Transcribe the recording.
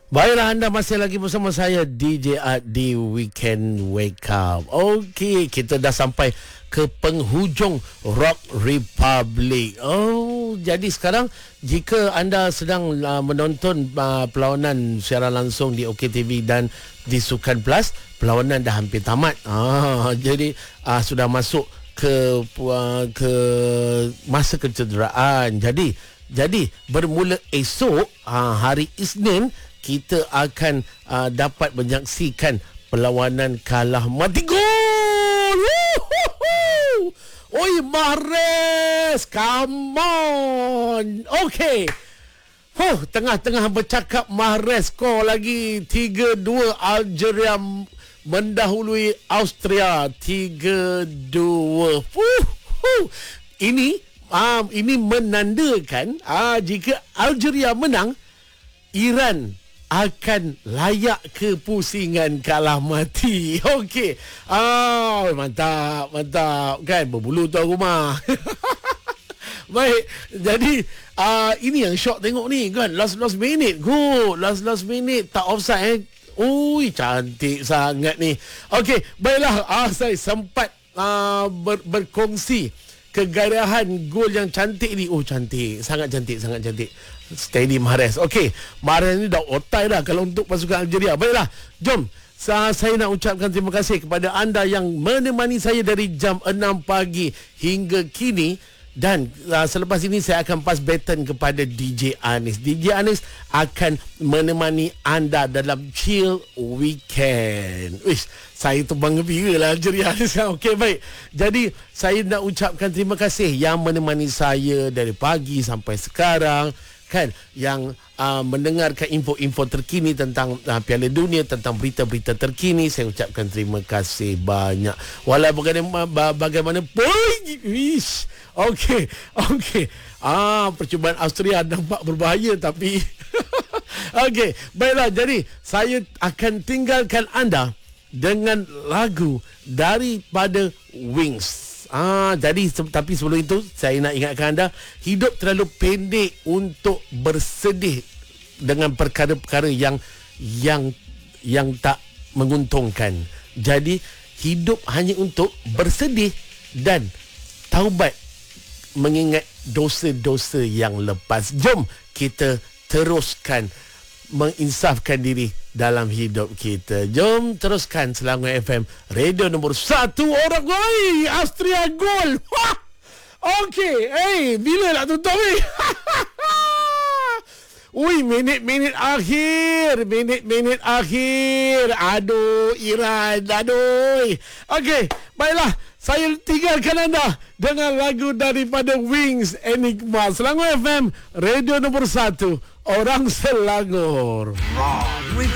Baiklah, anda masih lagi bersama saya DJ Art di Weekend Wake Up. Okey, kita dah sampai ke penghujung Rock Republic. Jadi sekarang jika anda sedang menonton perlawanan secara langsung di OKTV dan di Sukan Plus, perlawanan dah hampir tamat. Jadi sudah masuk ke masa kecederaan. Jadi bermula esok hari Isnin kita akan dapat menyaksikan perlawanan kalah mati gol. Oi Mahrez, come on. Okey. Tengah-tengah bercakap Mahrez skor lagi 3-2, Algeria mendahului Austria 3-2. Ini menandakan jika Algeria menang, Iran akan layak ke pusingan kalah mati. Okey. Mantap kan, berbulu tuan rumah. Baik. Jadi ini yang syok tengok ni kan, last minute good, last minute tak offside Ui, cantik sangat ni. Okey, baiklah, saya sempat berkongsi kegairahan gol yang cantik ni. Cantik, sangat cantik. Steady Mahrez. Okey, Mahrez ni dah otai dah kalau untuk pasukan Algeria. Baiklah, jom. Saya nak ucapkan terima kasih kepada anda yang menemani saya dari jam 6 pagi hingga kini. Dan selepas ini saya akan pass baton kepada DJ Anis. DJ Anis akan menemani anda dalam chill weekend. Saya tu bangga lah Algeria. Okey, baik. Jadi saya nak ucapkan terima kasih yang menemani saya dari pagi sampai sekarang, kan, yang mendengarkan info-info terkini tentang Piala Dunia, tentang berita-berita terkini. Saya ucapkan terima kasih banyak. Walau bagaimana Okey. Percubaan Austria nampak berbahaya tapi okey, baiklah. Jadi saya akan tinggalkan anda dengan lagu daripada Wings. Tapi sebelum itu saya nak ingatkan anda, hidup terlalu pendek untuk bersedih dengan perkara-perkara yang tak menguntungkan. Jadi hidup hanya untuk bersedih dan taubat mengingat dosa-dosa yang lepas. Jom kita teruskan menginsafkan diri dalam hidup kita. Jom teruskan Selangor FM, radio nombor 1 orang. Austria gol. Okey, bila nak tutup ni? Minit akhir. Aduh, Iran. Okey, baiklah. Saya tinggalkan anda dengan lagu daripada Wings, Enigma. Selangor FM, radio nombor 1 orang Selangor.